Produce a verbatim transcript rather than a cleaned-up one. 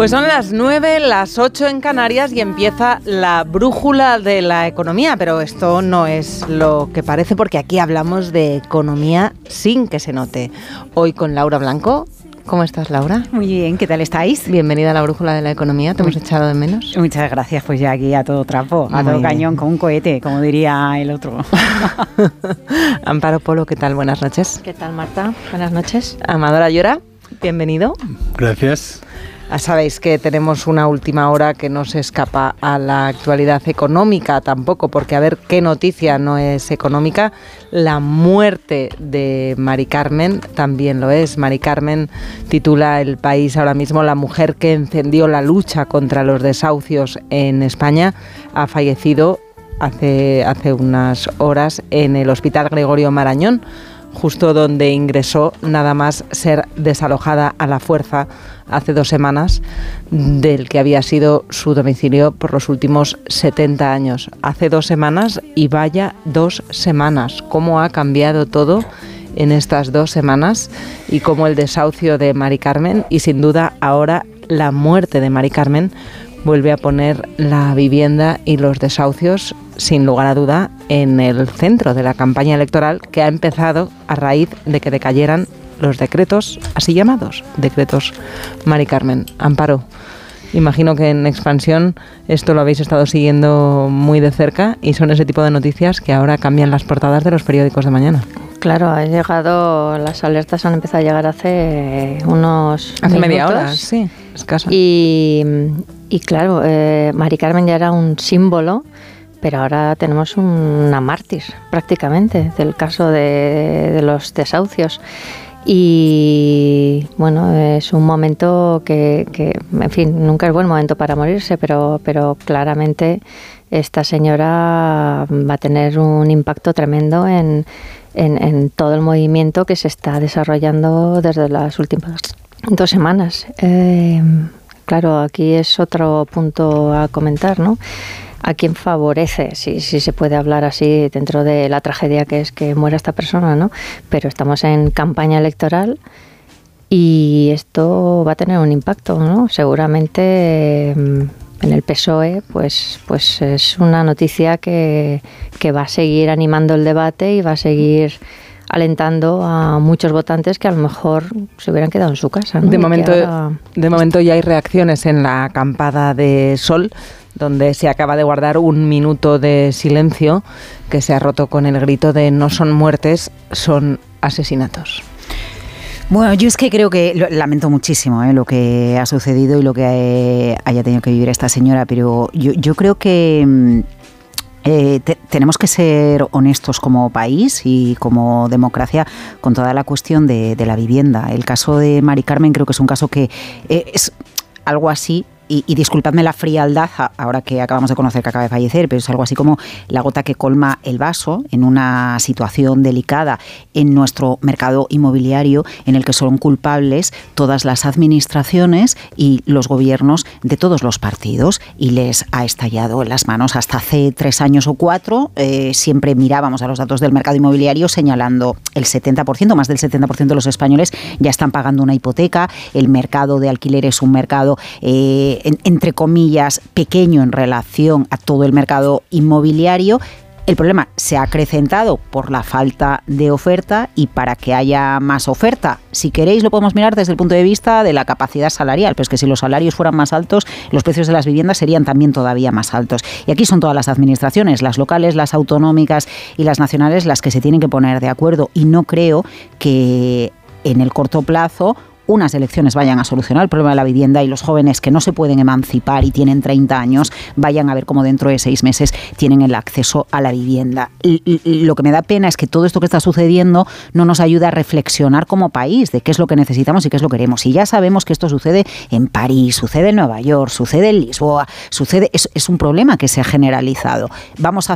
Pues son las nueve, las ocho en Canarias y empieza la brújula de la economía, pero esto no es lo que parece porque aquí hablamos de economía sin que se note. Hoy con Laura Blanco. ¿Cómo estás, Laura? Muy bien, ¿qué tal estáis? Bienvenida a la brújula de la economía, te hemos echado de menos. Muchas gracias, pues ya aquí a todo trapo, a Muy todo bien. cañón, con un cohete, como diría el otro. Amparo Polo, ¿qué tal? Buenas noches. ¿Qué tal, Marta? Buenas noches. Amador Ayora, bienvenido. Gracias. Ah, sabéis que tenemos una última hora que no se escapa a la actualidad económica tampoco, porque a ver qué noticia no es económica. La muerte de Mari Carmen también lo es. Mari Carmen titula El País ahora mismo: la mujer que encendió la lucha contra los desahucios en España ha fallecido hace, hace unas horas en el Hospital Gregorio Marañón, justo donde ingresó nada más ser desalojada a la fuerza hace dos semanas del que había sido su domicilio por los últimos setenta años. Hace dos semanas y vaya dos semanas. ¿Cómo ha cambiado todo en estas dos semanas? Y cómo el desahucio de Mari Carmen y sin duda ahora la muerte de Mari Carmen vuelve a poner la vivienda y los desahucios, sin lugar a duda, en el centro de la campaña electoral que ha empezado a raíz de que decayeran los decretos, así llamados, decretos Mari Carmen. Amparo, imagino que en Expansión esto lo habéis estado siguiendo muy de cerca y son ese tipo de noticias que ahora cambian las portadas de los periódicos de mañana. Claro, ha llegado, las alertas han empezado a llegar hace unos Hace minutos. media hora, sí, escasa. Y, y claro, eh, Mari Carmen ya era un símbolo, pero ahora tenemos una mártir prácticamente del caso de, de los desahucios. Y bueno, es un momento que, que, en fin, nunca es buen momento para morirse, pero, pero claramente esta señora va a tener un impacto tremendo en, en, en todo el movimiento que se está desarrollando desde las últimas dos semanas. Eh, claro, aquí es otro punto a comentar, ¿no? ¿A quién favorece? Si, si se puede hablar así dentro de la tragedia que es que muera esta persona, ¿no? Pero estamos en campaña electoral y esto va a tener un impacto, ¿no? Seguramente en el P S O E pues, pues es una noticia que, que va a seguir animando el debate y va a seguir alentando a muchos votantes que a lo mejor se hubieran quedado en su casa, ¿no? De momento, ahora... de momento ya hay reacciones en la acampada de Sol, donde se acaba de guardar un minuto de silencio que se ha roto con el grito de no son muertes, son asesinatos. Bueno, yo es que creo que lo, lamento muchísimo ¿eh? lo que ha sucedido y lo que eh, haya tenido que vivir esta señora, pero yo, yo creo que Eh, te, tenemos que ser honestos como país y como democracia con toda la cuestión de, de la vivienda. El caso de Mari Carmen creo que es un caso que eh, es algo así. Y, y disculpadme la frialdad, ahora que acabamos de conocer que acaba de fallecer, pero es algo así como la gota que colma el vaso en una situación delicada en nuestro mercado inmobiliario en el que son culpables todas las administraciones y los gobiernos de todos los partidos y les ha estallado en las manos. Hasta hace tres años o cuatro eh, siempre mirábamos a los datos del mercado inmobiliario señalando el setenta por ciento, más del setenta por ciento de los españoles ya están pagando una hipoteca, el mercado de alquiler es un mercado eh, En, entre comillas, pequeño en relación a todo el mercado inmobiliario. El problema se ha acrecentado por la falta de oferta y para que haya más oferta, si queréis lo podemos mirar desde el punto de vista de la capacidad salarial, pero es que si los salarios fueran más altos, los precios de las viviendas serían también todavía más altos. Y aquí son todas las administraciones, las locales, las autonómicas y las nacionales, las que se tienen que poner de acuerdo. Y no creo que en el corto plazo unas elecciones vayan a solucionar el problema de la vivienda y los jóvenes que no se pueden emancipar y tienen treinta años vayan a ver cómo dentro de seis meses tienen el acceso a la vivienda. Y, y, lo que me da pena es que todo esto que está sucediendo no nos ayuda a reflexionar como país de qué es lo que necesitamos y qué es lo que queremos. Y ya sabemos que esto sucede en París, sucede en Nueva York, sucede en Lisboa, sucede, es, es un problema que se ha generalizado. Vamos a